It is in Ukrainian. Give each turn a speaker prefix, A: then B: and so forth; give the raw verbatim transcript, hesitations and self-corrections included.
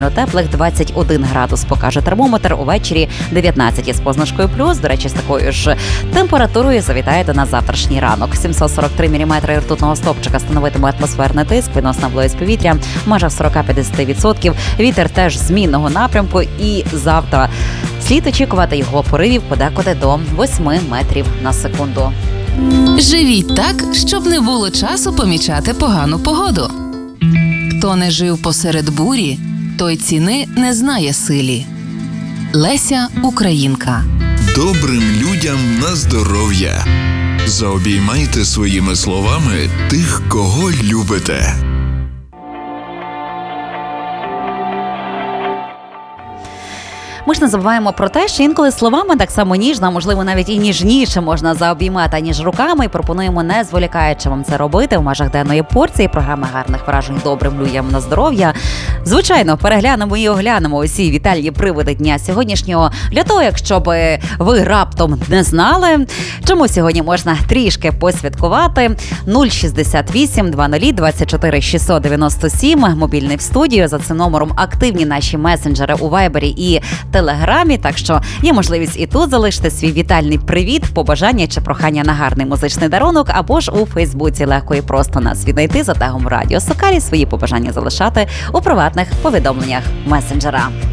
A: Теплих двадцять один градус покаже термометр, увечері дев'ятнадцять із позначкою плюс. До речі, з такою ж температурою завітаєте на завтрашній ранок. сімсот сорок три міліметри ртутного стовпчика становитиме атмосферний тиск, відносна вологість повітря майже сорок до п'ятдесят відсотків. Вітер теж змінного напрямку, і завтра слід очікувати його поривів подекуди до восьми метрів на секунду.
B: Живіть так, щоб не було часу помічати погану погоду. Хто не жив посеред бурі, той ціни не знає силі. Леся Українка.
C: Добрим людям на здоров'я. Заобіймайте своїми словами тих, кого любите.
A: Ми ж не забуваємо про те, що інколи словами так само ніжно, можливо, навіть і ніжніше можна заобіймати, ніж руками. І пропонуємо, не зволікаючи вам це робити в межах денної порції програми гарних вражень добрим людям на здоров'я. Звичайно, переглянемо і оглянемо усі вітальні приводи дня сьогоднішнього для того, якщо би ви раптом не знали, чому сьогодні можна трішки посвяткувати. нуль шістдесят вісім двадцять двадцять чотири шістсот дев'яносто сім, мобільний в студію. За цим номером активні наші месенджери у Вайбері і Телеграмі, так що є можливість і тут залишити свій вітальний привіт, побажання чи прохання на гарний музичний дарунок, або ж у Фейсбуці легко і просто нас віднайти за тегом Радіо Сокарі, свої побажання залишати у приватних повідомленнях месенджера.